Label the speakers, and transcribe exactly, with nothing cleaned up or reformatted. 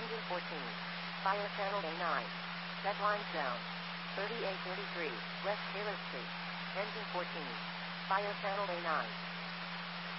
Speaker 1: Engine fourteen. Fire channel A nine. Set lines down. thirty-eight thirty-three, West Taylor Street. Engine fourteen. Fire channel A nine.